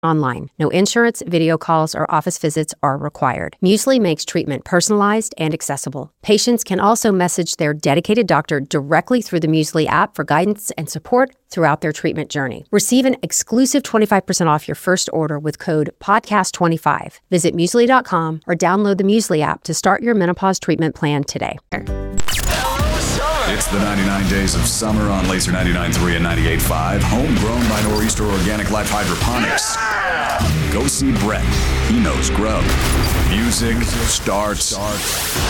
online. No insurance, video calls, or office visits are required. Muesli makes treatment personalized and accessible. Patients can also message their dedicated doctor directly through the Muesli app for guidance and support throughout their treatment journey. Receive an exclusive 25% off your first order with code PODCAST25. Visit Muesli.com or download the Muesli app to start your menopause treatment plan today. It's the 99 Days of Summer on Laser 99.3 and 98.5. Homegrown by Nor'easter Organic Life Hydroponics. Go see Brett. He knows grub. Music starts